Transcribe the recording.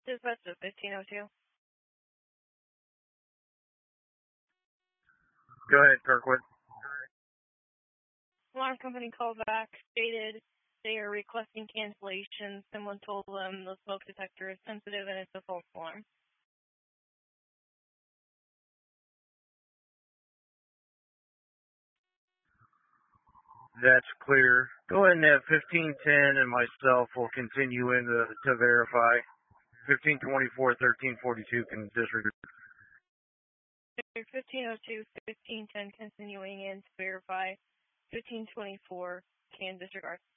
Dispatch to 1502. Go ahead, Kirkwood. Alarm company called back, stated they are requesting cancellation. Someone told them the smoke detector is sensitive and it's a false alarm. That's clear. Go ahead and have 1510 and myself will continue in to verify. 1524, 1342 can disregard. 1502, 1510 continuing in to verify. 1524 can disregard.